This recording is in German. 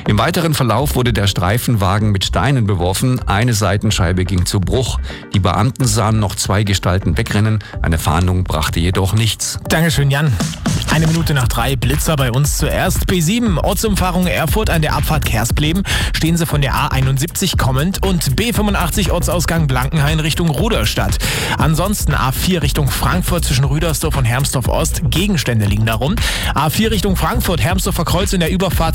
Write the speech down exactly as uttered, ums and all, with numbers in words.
Im weiteren Verlauf wurde der Streifenwagen mit Steinen beworfen. Eine Seitenscheibe ging zu Bruch. Die Beamten sahen noch zwei Gestalten wegrennen. Eine Fahndung brachte jedoch nichts. Dankeschön, Jan. Eine Minute nach drei, Blitzer bei uns zuerst. B sieben, Ortsumfahrung Erfurt an der Abfahrt Kerspleben. Stehen Sie von der A einundsiebzig kommend und B fünfundachtzig Ortsausgang Blankenhain Richtung Ruderstadt. Ansonsten A vier Richtung Frankfurt zwischen Rüdersdorf und Hermsdorf Ost. Gegenstände liegen darum. A vier Richtung Frankfurt, Hermsdorfer Kreuz in der Überfahrt